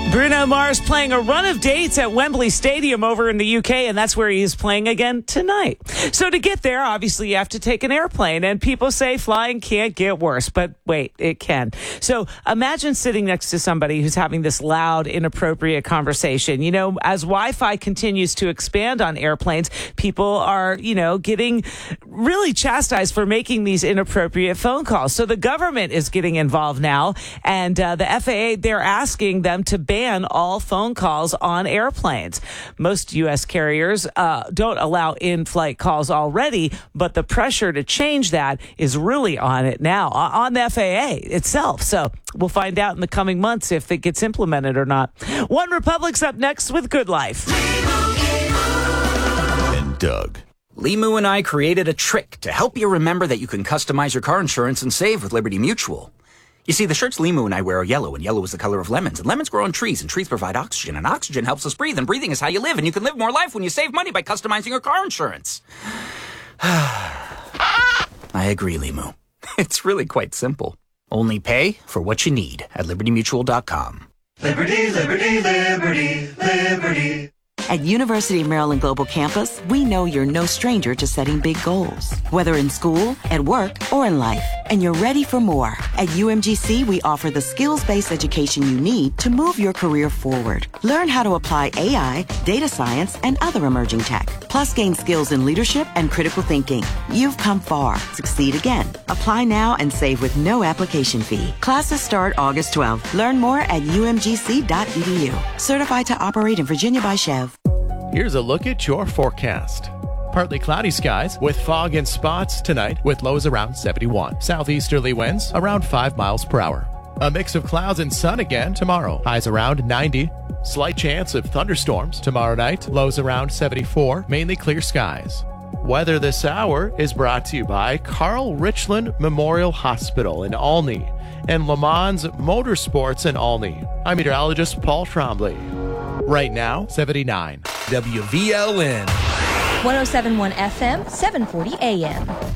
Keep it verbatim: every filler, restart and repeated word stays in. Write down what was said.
Bruno Mars playing a run of dates at Wembley Stadium over in the U K, and that's where he is playing again tonight. So to get there, obviously, you have to take an airplane, and people say flying can't get worse, but wait, it can. So imagine sitting next to somebody who's having this loud, inappropriate conversation. You know, as Wi-Fi continues to expand on airplanes, people are, you know, getting really chastised for making these inappropriate phone calls. So the government is getting involved now, and uh, the F A A, they're asking them to ban all phone calls on airplanes. Most U S carriers uh, don't allow in-flight calls already, but the pressure to change that is really on it now, on the F A A itself. So we'll find out in the coming months if it gets implemented or not. One Republic's up next with Good Life. And Doug. Limu and I created a trick to help you remember that you can customize your car insurance and save with Liberty Mutual. You see, the shirts Limu and I wear are yellow, and yellow is the color of lemons, and lemons grow on trees, and trees provide oxygen, and oxygen helps us breathe, and breathing is how you live, and you can live more life when you save money by customizing your car insurance. I agree, Limu. It's really quite simple. Only pay for what you need at liberty mutual dot com. Liberty, liberty, liberty, liberty. At University of Maryland Global Campus, we know you're no stranger to setting big goals, whether in school, at work, or in life. And you're ready for more. At U M G C, we offer the skills-based education you need to move your career forward. Learn how to apply A I, data science, and other emerging tech. Plus, gain skills in leadership and critical thinking. You've come far. Succeed again. Apply now and save with no application fee. Classes start August twelfth. Learn more at u m g c dot e d u. Certified to operate in Virginia by Chev. Here's a look at your forecast. Partly cloudy skies with fog in spots tonight with lows around seventy-one. Southeasterly winds around five miles per hour. A mix of clouds and sun again tomorrow. Highs around ninety. Slight chance of thunderstorms tomorrow night. Lows around seventy-four. Mainly clear skies. Weather this hour is brought to you by Carl Richland Memorial Hospital in Olney and Le Mans Motorsports in Olney. I'm meteorologist Paul Trombley. Right now, seventy-nine. W V L N. one oh seven point one F M, seven forty A M.